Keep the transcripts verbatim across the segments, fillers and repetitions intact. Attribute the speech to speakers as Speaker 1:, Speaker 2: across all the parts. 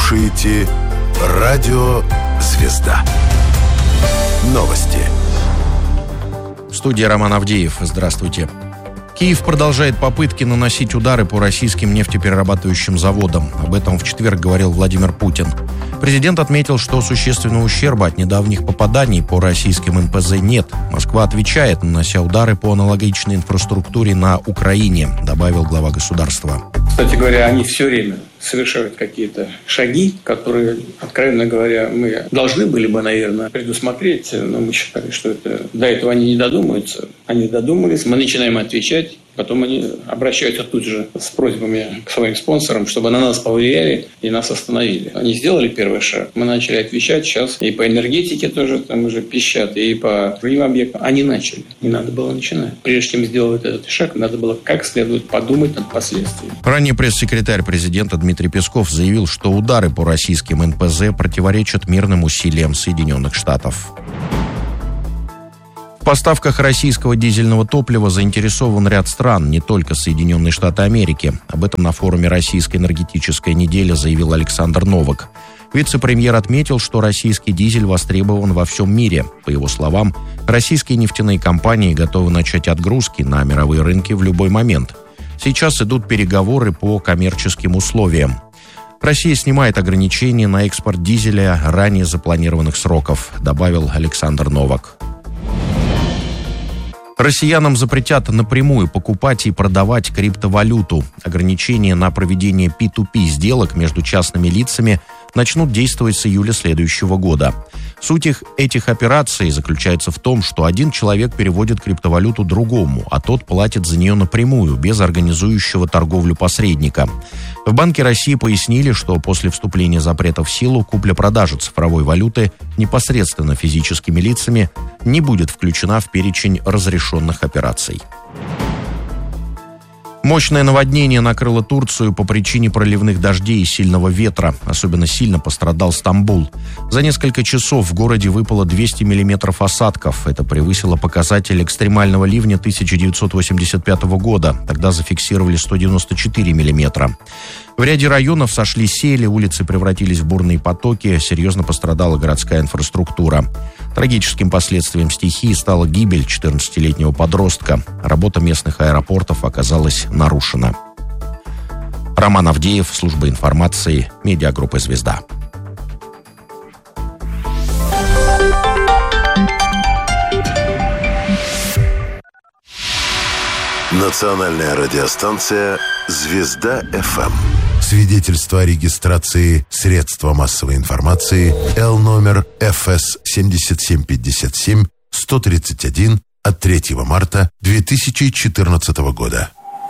Speaker 1: слушаете Радио «Звезда». Новости.
Speaker 2: В студии Роман Авдеев. Здравствуйте. Киев продолжает попытки наносить удары по российским нефтеперерабатывающим заводам. Об этом в четверг говорил Владимир Путин. Президент отметил, что существенного ущерба от недавних попаданий по российским эн пэ зэ нет. Москва отвечает, нанося удары по аналогичной инфраструктуре на Украине, добавил глава государства.
Speaker 3: Кстати говоря, они все время совершают какие-то шаги, которые, откровенно говоря, мы должны были бы, наверное, предусмотреть, но мы считали, что это, до этого они не додумаются. Они додумались, мы начинаем отвечать, потом они обращаются тут же с просьбами к своим спонсорам, чтобы на нас повлияли и нас остановили. Они сделали первый шаг, мы начали отвечать, сейчас и по энергетике тоже там уже пищат, и по другим объектам. Они начали, не надо было начинать. Прежде чем сделать этот шаг, надо было как следует подумать над последствиями.
Speaker 2: Ранее пресс-секретарь президента Дмитрий Песков заявил, что удары по российским эн пэ зэ противоречат мирным усилиям Соединенных Штатов. В поставках российского дизельного топлива заинтересован ряд стран, не только Соединенные Штаты Америки. Об этом на форуме «Российская энергетическая неделя» заявил Александр Новак. Вице-премьер отметил, что российский дизель востребован во всем мире. По его словам, российские нефтяные компании готовы начать отгрузки на мировые рынки в любой момент. Сейчас идут переговоры по коммерческим условиям. Россия снимает ограничения на экспорт дизеля ранее запланированных сроков, добавил Александр Новак. Россиянам запретят напрямую покупать и продавать криптовалюту. Ограничения на проведение пи ту пи сделок между частными лицами начнут действовать с июля следующего года. Суть их, этих операций заключается в том, что один человек переводит криптовалюту другому, а тот платит за нее напрямую, без организующего торговлю посредника. В Банке России пояснили, что после вступления запрета в силу купля-продажа цифровой валюты непосредственно физическими лицами не будет включена в перечень разрешенных операций. Мощное наводнение накрыло Турцию по причине проливных дождей и сильного ветра. Особенно сильно пострадал Стамбул. За несколько часов в городе выпало двести миллиметров осадков. Это превысило показатель экстремального ливня тысяча девятьсот восемьдесят пятого года. Тогда зафиксировали сто девяносто четыре миллиметра. В ряде районов сошли сели, улицы превратились в бурные потоки, серьезно пострадала городская инфраструктура. Трагическим последствием стихии стала гибель четырнадцатилетнего подростка. Работа местных аэропортов оказалась нарушена. Роман Авдеев, служба информации, медиагруппа «Звезда».
Speaker 1: Национальная радиостанция «Звезда эф эм». Свидетельство о регистрации средства массовой информации Л номер эф эс семь семь пять семь сто тридцать один от третьего марта две тысячи четырнадцатого года.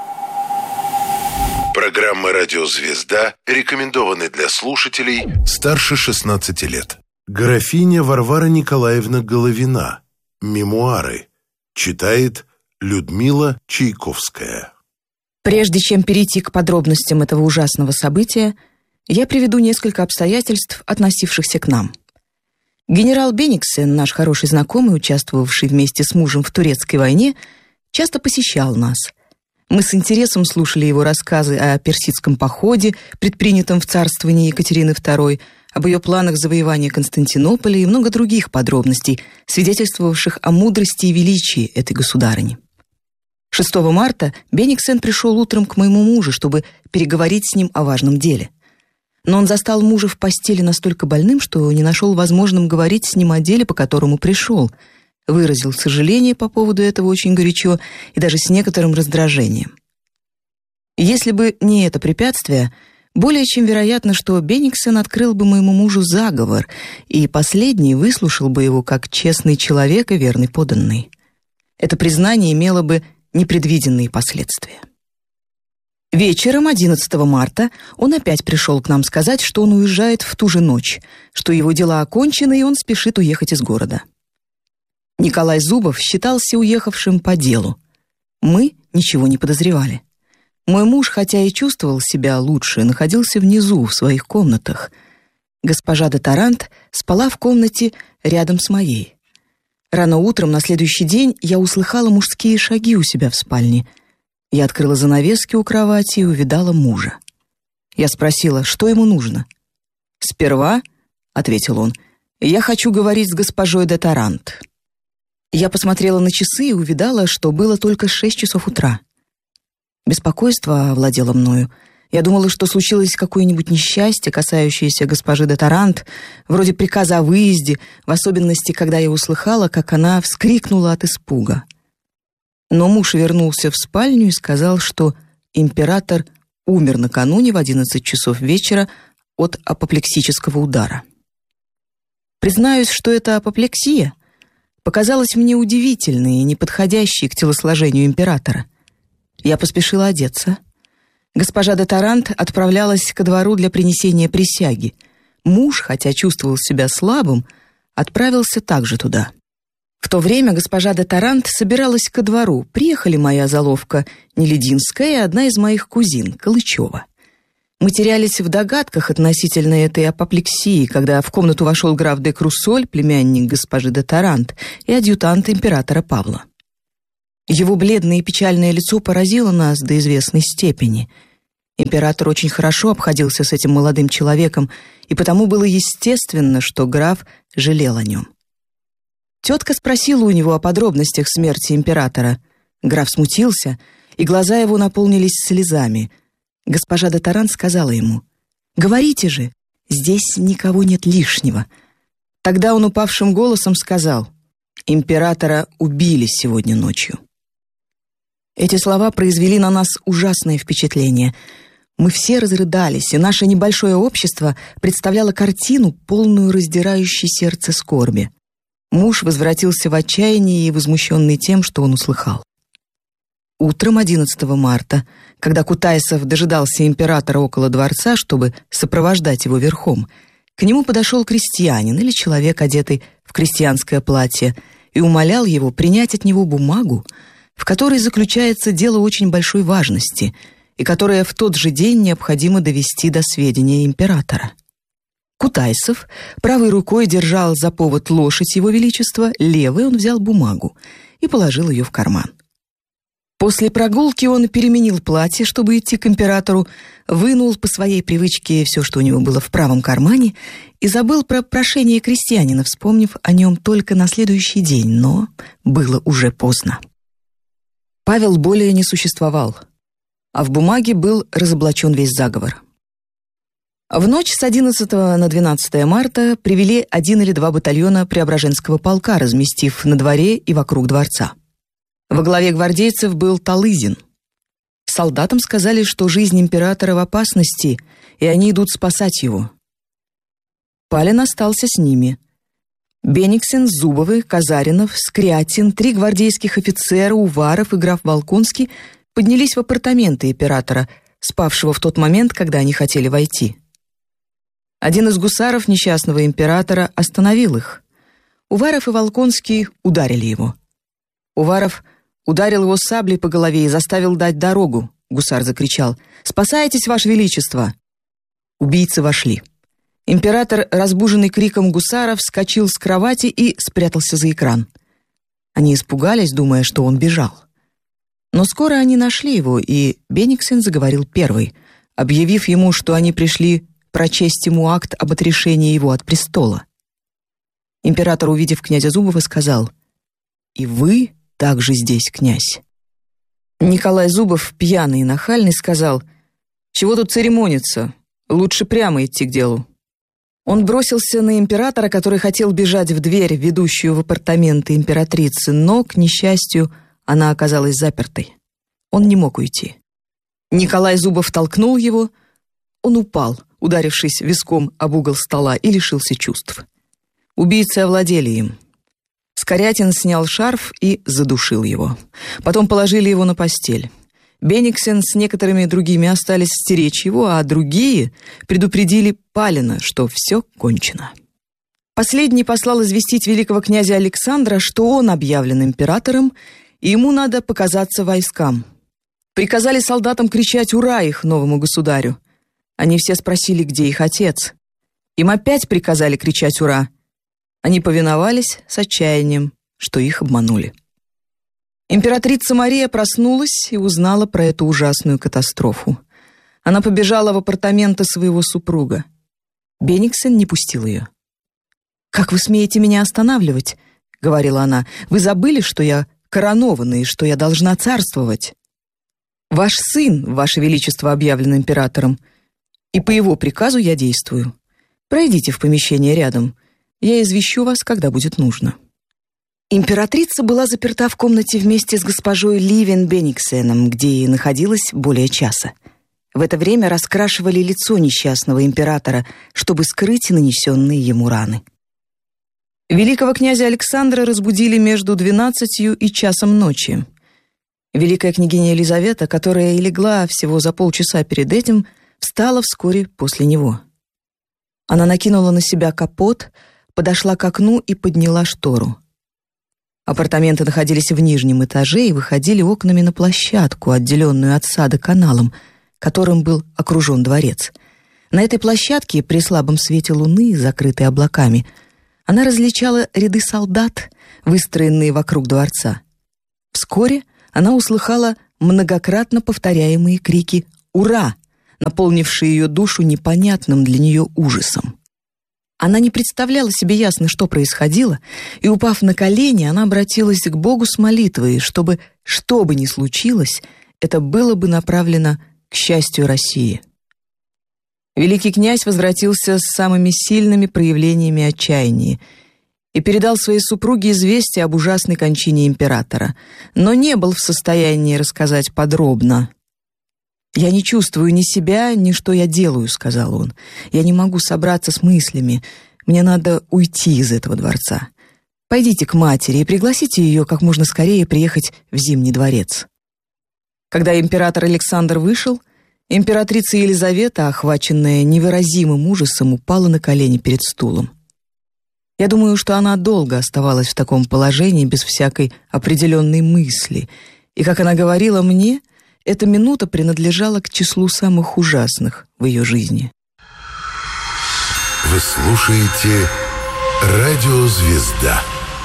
Speaker 1: Программа «Радио Звезда» рекомендованы для слушателей старше шестнадцати лет. Графиня Варвара Николаевна Головина. Мемуары. Читает Людмила Чайковская.
Speaker 4: Прежде чем перейти к подробностям этого ужасного события, я приведу несколько обстоятельств, относившихся к нам. Генерал Бениксен, наш хороший знакомый, участвовавший вместе с мужем в турецкой войне, часто посещал нас. Мы с интересом слушали его рассказы о персидском походе, предпринятом в царствовании Екатерины второй, об ее планах завоевания Константинополя и много других подробностей, свидетельствовавших о мудрости и величии этой государыни. шестого марта Бениксен пришел утром к моему мужу, чтобы переговорить с ним о важном деле. Но он застал мужа в постели настолько больным, что не нашел возможным говорить с ним о деле, по которому пришел. Выразил сожаление по поводу этого очень горячо и даже с некоторым раздражением. Если бы не это препятствие, более чем вероятно, что Бениксен открыл бы моему мужу заговор, и последний выслушал бы его как честный человек и верный подданный. Это признание имело бы непредвиденные последствия. Вечером одиннадцатого марта он опять пришел к нам сказать, что он уезжает в ту же ночь, что его дела окончены, и он спешит уехать из города. Николай Зубов считался уехавшим по делу. Мы ничего не подозревали. Мой муж, хотя и чувствовал себя лучше, находился внизу, в своих комнатах. Госпожа де Тарант спала в комнате рядом с моей. Рано утром на следующий день я услыхала мужские шаги у себя в спальне. Я открыла занавески у кровати и увидала мужа. Я спросила, что ему нужно. «Сперва, — ответил он, — я хочу говорить с госпожой де Тарант». Я посмотрела на часы и увидала, что было только шесть часов утра. Беспокойство овладело мною. Я думала, что случилось какое-нибудь несчастье, касающееся госпожи де Тарант, вроде приказа о выезде, в особенности, когда я услыхала, как она вскрикнула от испуга. Но муж вернулся в спальню и сказал, что император умер накануне в одиннадцать часов вечера от апоплексического удара. Признаюсь, что эта апоплексия показалась мне удивительной и неподходящей к телосложению императора. Я поспешила одеться. Госпожа де Тарант отправлялась ко двору для принесения присяги. Муж, хотя чувствовал себя слабым, отправился также туда. В то время госпожа де Тарант собиралась ко двору. Приехали моя заловка Нелединская и одна из моих кузин, Калычева. Мы терялись в догадках относительно этой апоплексии, когда в комнату вошел граф де Круссоль, племянник госпожи де Тарант, и адъютант императора Павла. Его бледное и печальное лицо поразило нас до известной степени. Император очень хорошо обходился с этим молодым человеком, и потому было естественно, что граф жалел о нем. Тетка спросила у него о подробностях смерти императора. Граф смутился, и глаза его наполнились слезами. Госпожа де Тарант сказала ему: «Говорите же, здесь никого нет лишнего». Тогда он упавшим голосом сказал: «Императора убили сегодня ночью». Эти слова произвели на нас ужасное впечатление. Мы все разрыдались, и наше небольшое общество представляло картину, полную раздирающей сердце скорби. Муж возвратился в отчаянии и возмущенный тем, что он услыхал. Утром одиннадцатого марта, когда Кутайсов дожидался императора около дворца, чтобы сопровождать его верхом, к нему подошел крестьянин или человек, одетый в крестьянское платье, и умолял его принять от него бумагу, в которой заключается дело очень большой важности и которое в тот же день необходимо довести до сведения императора. Кутайсов правой рукой держал за повод лошадь его величества, левой он взял бумагу и положил ее в карман. После прогулки он переменил платье, чтобы идти к императору, вынул по своей привычке все, что у него было в правом кармане, и забыл про прошение крестьянина, вспомнив о нем только на следующий день, но было уже поздно. Павел более не существовал, а в бумаге был разоблачен весь заговор. В ночь с одиннадцатого на двенадцатое марта привели один или два батальона Преображенского полка, разместив на дворе и вокруг дворца. Во главе гвардейцев был Талызин. Солдатам сказали, что жизнь императора в опасности, и они идут спасать его. Палин остался с ними. Бениксен, Зубовы, Казаринов, Скрятин, три гвардейских офицера, Уваров и граф Волконский поднялись в апартаменты императора, спавшего в тот момент, когда они хотели войти. Один из гусаров несчастного императора остановил их. Уваров и Волконский ударили его. Уваров ударил его саблей по голове и заставил дать дорогу. Гусар закричал: «Спасайтесь, Ваше Величество!» Убийцы вошли. Император, разбуженный криком гусаров, вскочил с кровати и спрятался за экран. Они испугались, думая, что он бежал. Но скоро они нашли его, и Бениксен заговорил первый, объявив ему, что они пришли прочесть ему акт об отрешении его от престола. Император, увидев князя Зубова, сказал: «И вы также здесь, князь». Николай Зубов, пьяный и нахальный, сказал: «Чего тут церемониться? Лучше прямо идти к делу». Он бросился на императора, который хотел бежать в дверь, ведущую в апартаменты императрицы, но, к несчастью, она оказалась запертой. Он не мог уйти. Николай Зубов толкнул его. Он упал, ударившись виском об угол стола, и лишился чувств. Убийцы овладели им. Скорятин снял шарф и задушил его. Потом положили его на постель. Бениксен с некоторыми другими остались стеречь его, а другие предупредили Палина, что все кончено. Последний послал известить великого князя Александра, что он объявлен императором, и ему надо показаться войскам. Приказали солдатам кричать «Ура!» их новому государю. Они все спросили, где их отец. Им опять приказали кричать «Ура!». Они повиновались с отчаянием, что их обманули. Императрица Мария проснулась и узнала про эту ужасную катастрофу. Она побежала в апартаменты своего супруга. Бениксен не пустил ее. «Как вы смеете меня останавливать?» — говорила она. «Вы забыли, что я коронованный, что я должна царствовать? Ваш сын, Ваше Величество, объявлен императором, и по его приказу я действую. Пройдите в помещение рядом. Я извещу вас, когда будет нужно». Императрица была заперта в комнате вместе с госпожой Ливен Бениксеном, где и находилась более часа. В это время раскрашивали лицо несчастного императора, чтобы скрыть нанесенные ему раны. Великого князя Александра разбудили между двенадцатью и часом ночи. Великая княгиня Елизавета, которая и легла всего за полчаса перед этим, встала вскоре после него. Она накинула на себя капот, подошла к окну и подняла штору. Апартаменты находились в нижнем этаже и выходили окнами на площадку, отделенную от сада каналом, которым был окружен дворец. На этой площадке, при слабом свете луны, закрытой облаками, она различала ряды солдат, выстроенные вокруг дворца. Вскоре она услыхала многократно повторяемые крики «Ура!», наполнившие ее душу непонятным для нее ужасом. Она не представляла себе ясно, что происходило, и, упав на колени, она обратилась к Богу с молитвой, чтобы, что бы ни случилось, это было бы направлено к счастью России. Великий князь возвратился с самыми сильными проявлениями отчаяния и передал своей супруге известие об ужасной кончине императора, но не был в состоянии рассказать подробно. «Я не чувствую ни себя, ни что я делаю», — сказал он. «Я не могу собраться с мыслями. Мне надо уйти из этого дворца. Пойдите к матери и пригласите ее как можно скорее приехать в Зимний дворец». Когда император Александр вышел, императрица Елизавета, охваченная невыразимым ужасом, упала на колени перед стулом. Я думаю, что она долго оставалась в таком положении без всякой определенной мысли, и, как она говорила мне, эта минута принадлежала к числу самых ужасных в ее жизни.
Speaker 1: Вы слушаете «Радио Звезда».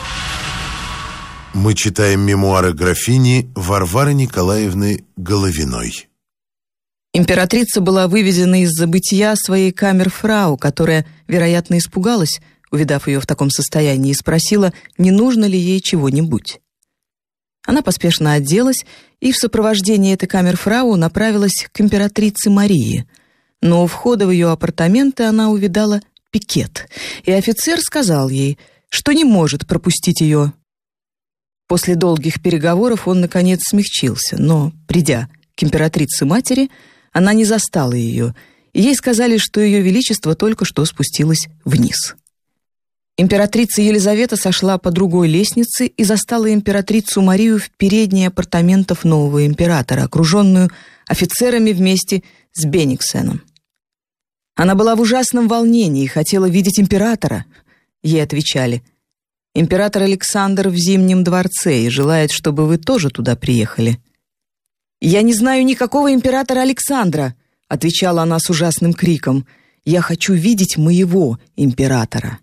Speaker 1: Мы читаем мемуары графини Варвары Николаевны Головиной.
Speaker 4: Императрица была выведена из забытья своей камерфрау, которая, вероятно, испугалась, увидав ее в таком состоянии, и спросила, не нужно ли ей чего-нибудь. Она поспешно оделась и в сопровождении этой камерфрау направилась к императрице Марии. Но у входа в ее апартаменты она увидала пикет, и офицер сказал ей, что не может пропустить ее. После долгих переговоров он, наконец, смягчился, но, придя к императрице-матери, она не застала ее, и ей сказали, что ее величество только что спустилось вниз. Императрица Елизавета сошла по другой лестнице и застала императрицу Марию в передней апартаментов нового императора, окруженную офицерами вместе с Бениксеном. Она была в ужасном волнении и хотела видеть императора. Ей отвечали: «Император Александр в Зимнем дворце и желает, чтобы вы тоже туда приехали». «Я не знаю никакого императора Александра», — отвечала она с ужасным криком. «Я хочу видеть моего императора».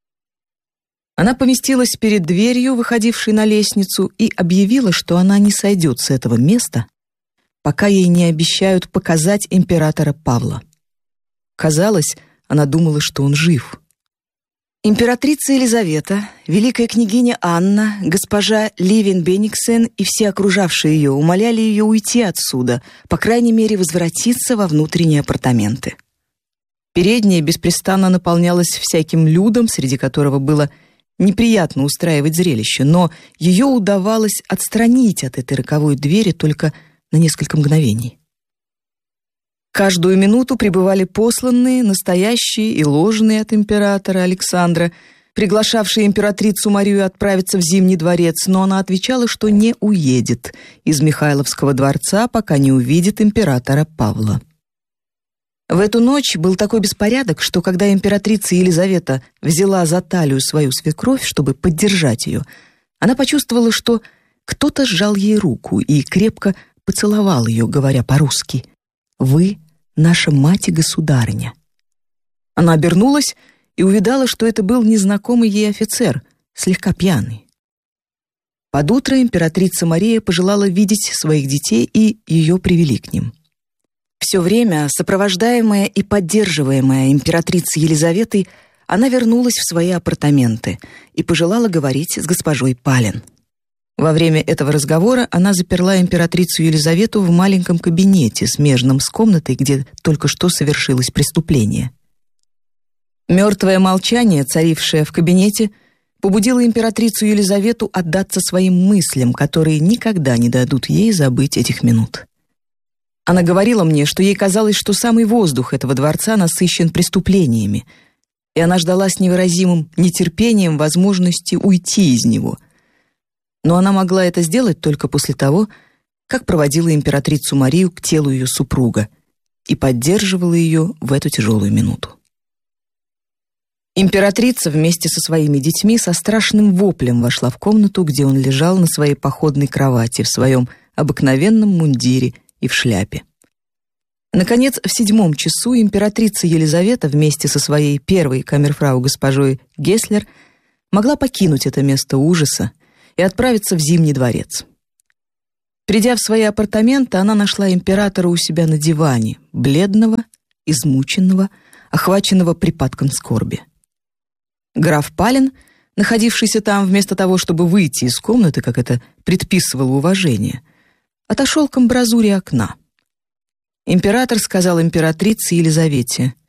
Speaker 4: Она поместилась перед дверью, выходившей на лестницу, и объявила, что она не сойдет с этого места, пока ей не обещают показать императора Павла. Казалось, она думала, что он жив. Императрица Елизавета, великая княгиня Анна, госпожа Ливен Бениксен и все окружавшие ее умоляли ее уйти отсюда, по крайней мере, возвратиться во внутренние апартаменты. Передняя беспрестанно наполнялась всяким людом, среди которого было неприятно устраивать зрелище, но ее удавалось отстранить от этой роковой двери только на несколько мгновений. Каждую минуту прибывали посланные, настоящие и ложные от императора Александра, приглашавшие императрицу Марию отправиться в Зимний дворец, но она отвечала, что не уедет из Михайловского дворца, пока не увидит императора Павла. В эту ночь был такой беспорядок, что когда императрица Елизавета взяла за талию свою свекровь, чтобы поддержать ее, она почувствовала, что кто-то сжал ей руку и крепко поцеловал ее, говоря по-русски: «Вы наша мать и государыня». Она обернулась и увидала, что это был незнакомый ей офицер, слегка пьяный. Под утро императрица Мария пожелала видеть своих детей, и ее привели к ним. Все время, сопровождаемая и поддерживаемая императрицей Елизаветой, она вернулась в свои апартаменты и пожелала говорить с госпожой Пален. Во время этого разговора она заперла императрицу Елизавету в маленьком кабинете, смежном с комнатой, где только что совершилось преступление. Мертвое молчание, царившее в кабинете, побудило императрицу Елизавету отдаться своим мыслям, которые никогда не дадут ей забыть этих минут. Она говорила мне, что ей казалось, что самый воздух этого дворца насыщен преступлениями, и она ждала с невыразимым нетерпением возможности уйти из него. Но она могла это сделать только после того, как проводила императрицу Марию к телу ее супруга и поддерживала ее в эту тяжелую минуту. Императрица вместе со своими детьми со страшным воплем вошла в комнату, где он лежал на своей походной кровати в своем обыкновенном мундире и в шляпе. Наконец, в седьмом часу императрица Елизавета вместе со своей первой камерфрау госпожой Гесслер могла покинуть это место ужаса и отправиться в Зимний дворец. Придя в свои апартаменты, она нашла императора у себя на диване, бледного, измученного, охваченного припадком скорби. Граф Пален, находившийся там вместо того, чтобы выйти из комнаты, как это предписывало уважение, отошел к амбразуре окна. Император сказал императрице Елизавете: